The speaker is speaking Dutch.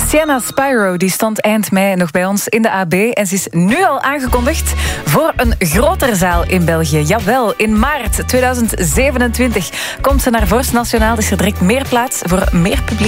Sienna Spyro die stond eind mei nog bij ons in de AB en ze is nu al aangekondigd voor een grotere zaal in België. Jawel, in maart 2027 komt ze naar Vorst Nationaal. Is er direct meer plaats voor meer publiek.